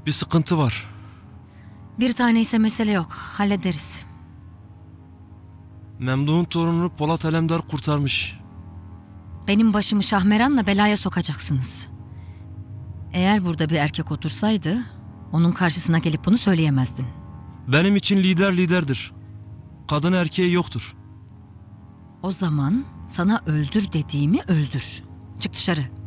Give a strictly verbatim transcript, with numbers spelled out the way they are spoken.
Bir sıkıntı var. Bir tane ise mesele yok. Hallederiz. Memduh'un torununu Polat Alemdar kurtarmış. Benim başımı Şahmeran'la belaya sokacaksınız. Eğer burada bir erkek otursaydı onun karşısına gelip bunu söyleyemezdin. Benim için lider liderdir. Kadın erkeği yoktur. O zaman sana öldür dediğimi öldür. Çık dışarı.